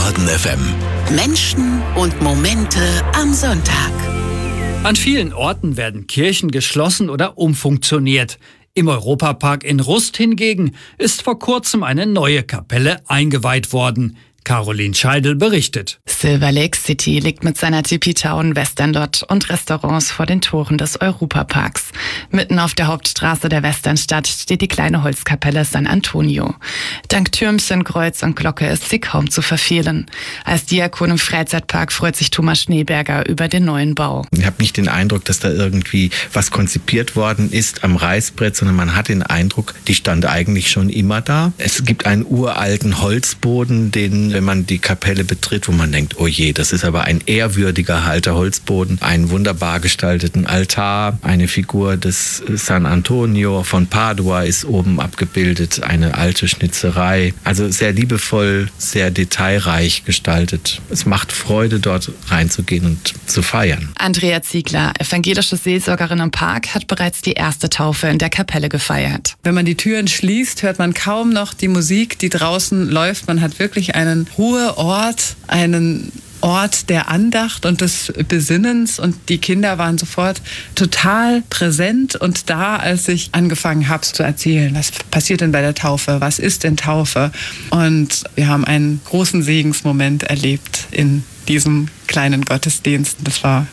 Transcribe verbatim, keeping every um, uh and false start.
Baden F M. Menschen und Momente am Sonntag. An vielen Orten werden Kirchen geschlossen oder umfunktioniert. Im Europapark in Rust hingegen ist vor kurzem eine neue Kapelle eingeweiht worden. Caroline Scheidel berichtet. Silver Lake City liegt mit seiner Tipi-Town, Westernlot und Restaurants vor den Toren des Europaparks. Mitten auf der Hauptstraße der Westernstadt steht die kleine Holzkapelle San Antonio. Dank Türmchen, Kreuz und Glocke ist sie kaum zu verfehlen. Als Diakon im Freizeitpark freut sich Thomas Schneeberger über den neuen Bau. Ich habe nicht den Eindruck, dass da irgendwie was konzipiert worden ist am Reißbrett, sondern man hat den Eindruck, die stand eigentlich schon immer da. Es gibt einen uralten Holzboden, den, wenn man die Kapelle betritt, wo man denkt, oh je, das ist aber ein ehrwürdiger alter Holzboden, einen wunderbar gestalteten Altar, eine Figur des San Antonio von Padua ist oben abgebildet, eine alte Schnitzerei, also sehr liebevoll, sehr detailreich gestaltet. Es macht Freude, dort reinzugehen und zu feiern. Andrea Ziegler, evangelische Seelsorgerin im Park, hat bereits die erste Taufe in der Kapelle gefeiert. Wenn man die Türen schließt, hört man kaum noch die Musik, die draußen läuft. Man hat wirklich einen Ruheort, einen Ort der Andacht und des Besinnens, und die Kinder waren sofort total präsent und da, als ich angefangen habe zu erzählen, was passiert denn bei der Taufe, was ist denn Taufe, und wir haben einen großen Segensmoment erlebt in diesem kleinen Gottesdienst. Das war